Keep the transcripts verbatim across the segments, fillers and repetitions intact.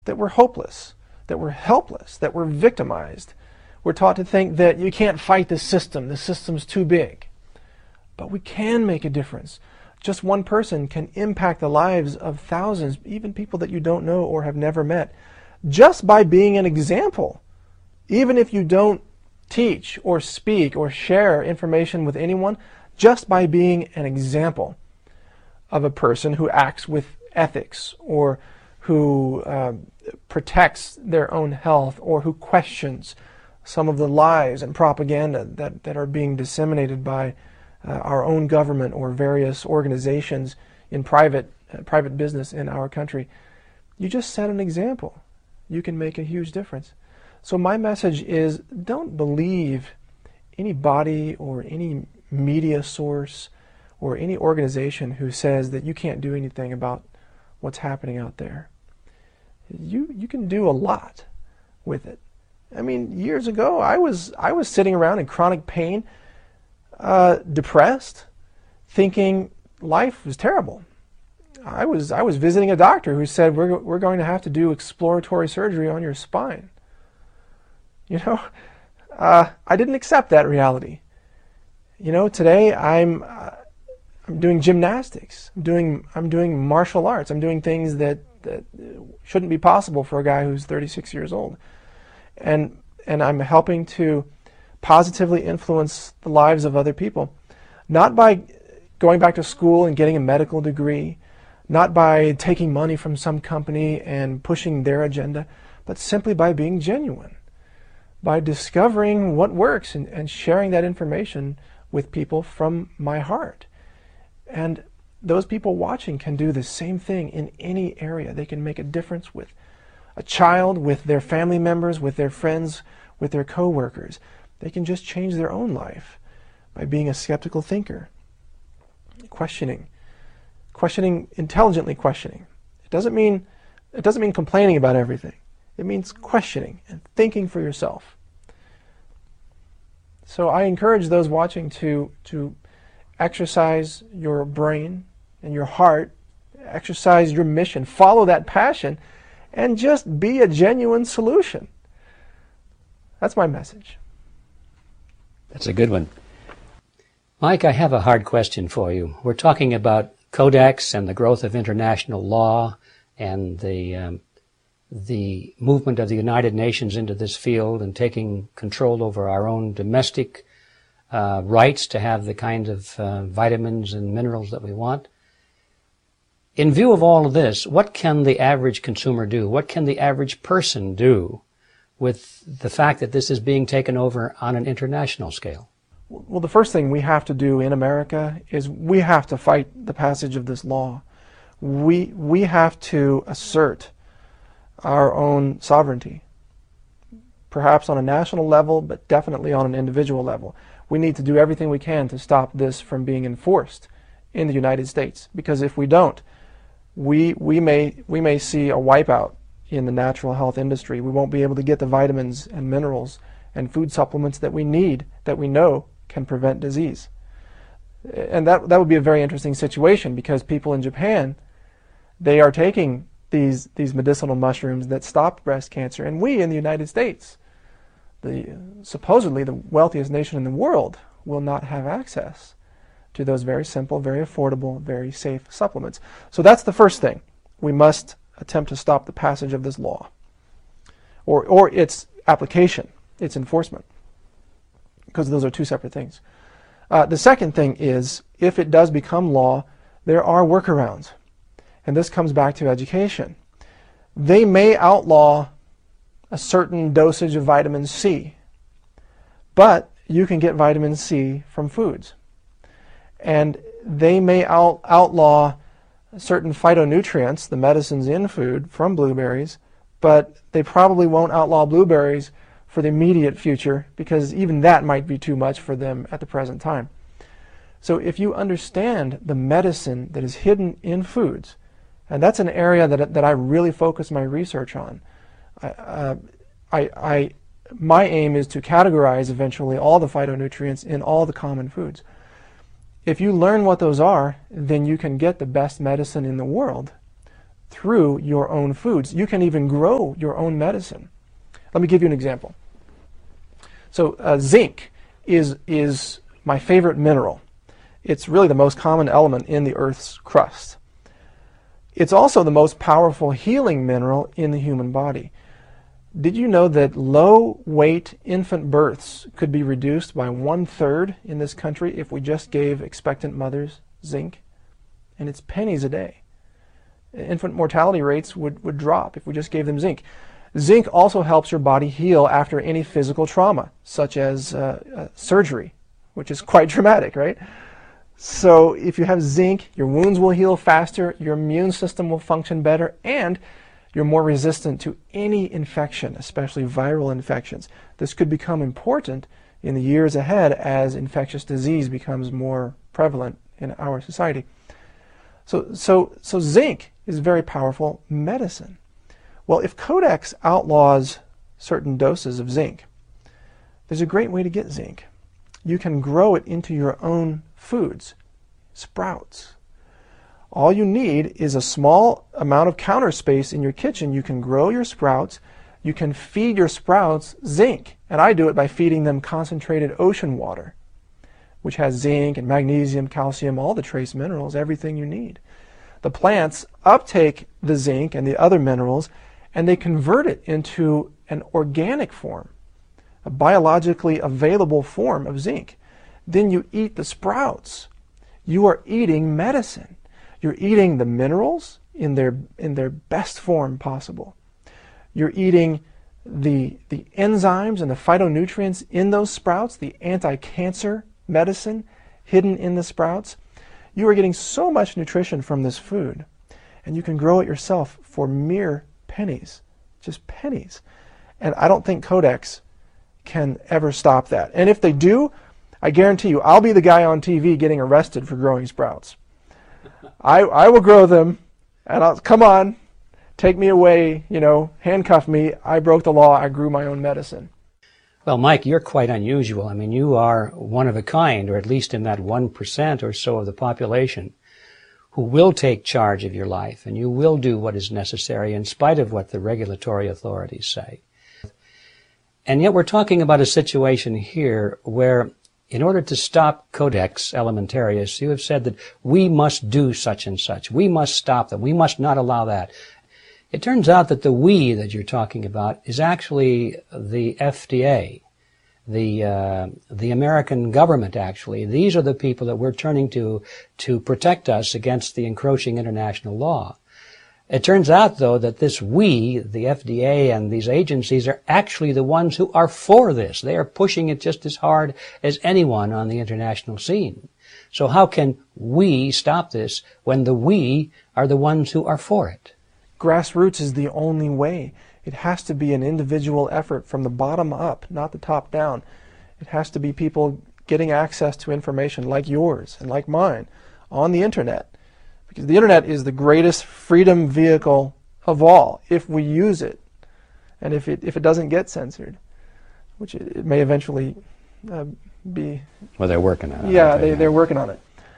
that we're hopeless, that we're helpless, that we're victimized. We're taught to think that you can't fight the system, the system's too big. But we can make a difference. Just one person can impact the lives of thousands, even people that you don't know or have never met, just by being an example. Even if you don't teach or speak or share information with anyone, just by being an example of a person who acts with ethics, or who uh, protects their own health, or who questions some of the lies and propaganda that, that are being disseminated by uh, our own government or various organizations in private, uh, private business in our country. You just set an example. You can make a huge difference. So my message is, don't believe any body or any media source or any organization who says that you can't do anything about what's happening out there. You you can do a lot with it. I mean, years ago, I was I was sitting around in chronic pain, uh, depressed, thinking life was terrible. I was I was visiting a doctor who said we're we're going to have to do exploratory surgery on your spine. You know, uh, I didn't accept that reality. You know, today I'm uh, I'm doing gymnastics. I'm doing I'm doing martial arts. I'm doing things that that shouldn't be possible for a guy who's thirty-six years old. And and I'm helping to positively influence the lives of other people, not by going back to school and getting a medical degree, not by taking money from some company and pushing their agenda, but simply by being genuine, by discovering what works and, and sharing that information with people from my heart. And those people watching can do the same thing in any area. They can make a difference with a child, with their family members, with their friends, with their co-workers. They can just change their own life by being a skeptical thinker, questioning, questioning, intelligently questioning. It doesn't mean, it doesn't mean complaining about everything. It means questioning and thinking for yourself. So I encourage those watching to, to exercise your brain and your heart, exercise your mission, follow that passion, and just be a genuine solution. That's my message. That's a good one. Mike, I have a hard question for you. We're talking about codex and the growth of international law and the um, the movement of the United Nations into this field and taking control over our own domestic uh, rights to have the kind of uh, vitamins and minerals that we want. In view of all of this, what can the average consumer do? What can the average person do with the fact that this is being taken over on an international scale? Well, the first thing we have to do in America is we have to fight the passage of this law. We, we have to assert our own sovereignty, perhaps on a national level, but definitely on an individual level. We need to do everything we can to stop this from being enforced in the United States, because if we don't, we, we, may, we may see a wipeout in the natural health industry. We won't be able to get the vitamins and minerals and food supplements that we need, that we know can prevent disease. And that, that would be a very interesting situation, because people in Japan, they are taking these, these medicinal mushrooms that stop breast cancer, and we in the United States, the, supposedly the wealthiest nation in the world, will not have access to those very simple, very affordable, very safe supplements. So that's the first thing. We must attempt to stop the passage of this law, or, or its application, its enforcement, because those are two separate things. Uh, the second thing is, if it does become law, there are workarounds. And this comes back to education. They may outlaw a certain dosage of vitamin C, but you can get vitamin C from foods. And they may out, outlaw certain phytonutrients, the medicines in food, from blueberries, but they probably won't outlaw blueberries for the immediate future, because even that might be too much for them at the present time. So if you understand the medicine that is hidden in foods, and that's an area that, that I really focus my research on. I, uh, I, I, my aim is to categorize eventually all the phytonutrients in all the common foods. If you learn what those are, then you can get the best medicine in the world through your own foods. You can even grow your own medicine. Let me give you an example. So uh, zinc is, is my favorite mineral. It's really the most common element in the Earth's crust. It's also the most powerful healing mineral in the human body. Did you know that low-weight infant births could be reduced by one-third in this country if we just gave expectant mothers zinc? And it's pennies a day. Infant mortality rates would, would drop if we just gave them zinc. Zinc also helps your body heal after any physical trauma, such as uh, uh, surgery, which is quite traumatic, right? So if you have zinc, your wounds will heal faster, your immune system will function better, and you're more resistant to any infection, especially viral infections. This could become important in the years ahead as infectious disease becomes more prevalent in our society. So, so, so zinc is very powerful medicine. Well, if Codex outlaws certain doses of zinc, there's a great way to get zinc. You can grow it into your own foods, sprouts. All you need is a small amount of counter space in your kitchen. You can grow your sprouts. You can feed your sprouts zinc. And I do it by feeding them concentrated ocean water, which has zinc and magnesium, calcium, all the trace minerals, everything you need. The plants uptake the zinc and the other minerals, and they convert it into an organic form, a biologically available form of zinc. Then you eat the sprouts. You are eating medicine. You're eating the minerals in their, in their best form possible. You're eating the, the enzymes and the phytonutrients in those sprouts, the anti-cancer medicine hidden in the sprouts. You are getting so much nutrition from this food, and you can grow it yourself for mere pennies, just pennies. And I don't think Codex can ever stop that. And if they do, I guarantee you, I'll be the guy on T V getting arrested for growing sprouts. I, I will grow them, and I'll, come on, take me away, you know, handcuff me. I broke the law. I grew my own medicine. Well, Mike, you're quite unusual. I mean, you are one of a kind, or at least in that one percent or so of the population who will take charge of your life, and you will do what is necessary in spite of what the regulatory authorities say. And yet we're talking about a situation here where, in order to stop Codex Alimentarius, you have said that we must do such and such. We must stop them. We must not allow that. It turns out that the we that you're talking about is actually the F D A, the uh, the American government, actually. These are the people that we're turning to to protect us against the encroaching international law. It turns out, though, that this we, the F D A and these agencies, are actually the ones who are for this. They are pushing it just as hard as anyone on the international scene. So how can we stop this when the we are the ones who are for it? Grassroots is the only way. It has to be an individual effort from the bottom up, not the top down. It has to be people getting access to information like yours and like mine on the internet. Because the internet is the greatest freedom vehicle of all if we use it, and if it if it doesn't get censored, which it, it may eventually uh, be. Well, they're working on it. Yeah, they, they're working on it.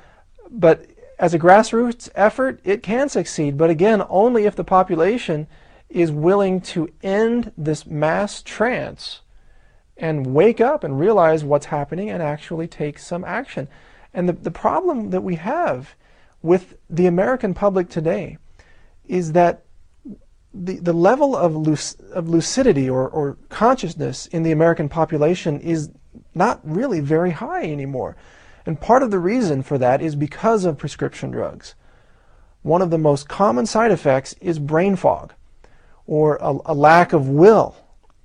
But as a grassroots effort, it can succeed, but again, only if the population is willing to end this mass trance and wake up and realize what's happening and actually take some action. And the, the problem that we have with the American public today is that the, the level of, luc of lucidity or, or consciousness in the American population is not really very high anymore. And part of the reason for that is because of prescription drugs. One of the most common side effects is brain fog or a, a lack of will.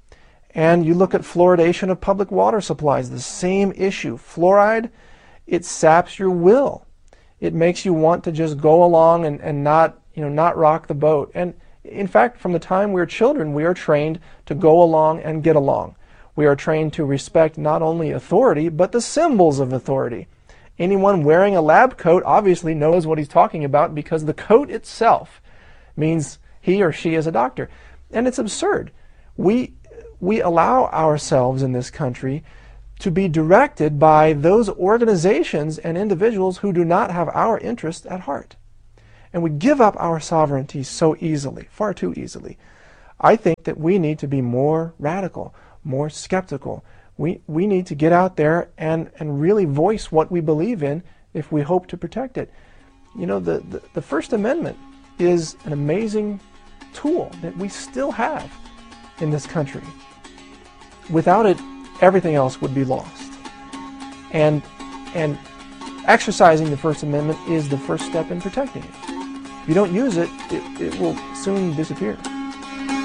And you look at fluoridation of public water supplies, the same issue. Fluoride, it saps your will. It makes you want to just go along and, and not, you know, not rock the boat. And in fact, from the time we're children, we are trained to go along and get along. We are trained to respect not only authority, but the symbols of authority. Anyone wearing a lab coat obviously knows what he's talking about because the coat itself means he or she is a doctor. And it's absurd. We, we allow ourselves in this country to be directed by those organizations and individuals who do not have our interest at heart. And we give up our sovereignty so easily, far too easily. I think that we need to be more radical, more skeptical. We, we need to get out there and, and really voice what we believe in if we hope to protect it. You know, the, the, the First Amendment is an amazing tool that we still have in this country. Without it, everything else would be lost. And, and exercising the First Amendment is the first step in protecting it. If you don't use it, it, it will soon disappear.